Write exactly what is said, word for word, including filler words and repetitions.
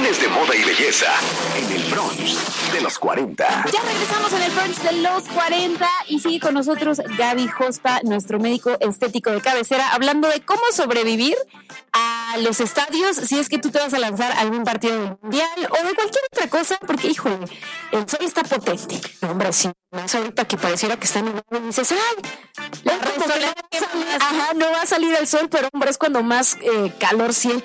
Cuestiones de moda y belleza en el brunch de los cuarenta. Ya regresamos en el brunch de los cuarenta y sigue con nosotros Gaby Jospa, nuestro médico estético de cabecera, hablando de cómo sobrevivir a los estadios si es que tú te vas a lanzar a algún partido del mundial o de cualquier otra cosa, porque, híjole, el sol está potente. No, hombre, sí, más ahorita que pareciera que están en y dices, ¡ay! La Ajá, no va a salir el sol, pero hombre, es cuando más eh, calor sientes.